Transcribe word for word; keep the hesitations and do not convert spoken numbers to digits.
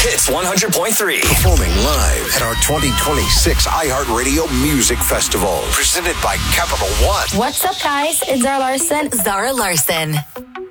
Hits one hundred point three. Performing live at our twenty twenty-six iHeartRadio Music Festival. Presented by Capital One. What's up, guys? It's Zara Larson. Zara Larson.